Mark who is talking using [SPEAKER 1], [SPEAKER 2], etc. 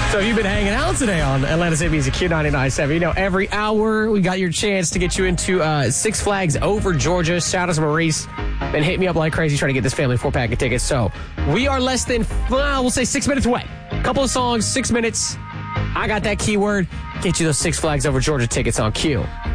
[SPEAKER 1] So you've been hanging out today on Atlanta City Music Q99.7. You know, every hour we got your chance to get you into Six Flags over Georgia. Shout out to Maurice. Been hitting me up like crazy trying to get this family 4-pack of tickets. So we are less than, we'll say 6 minutes away. Couple of songs, 6 minutes. I got that keyword. Get you those Six Flags over Georgia tickets on Q.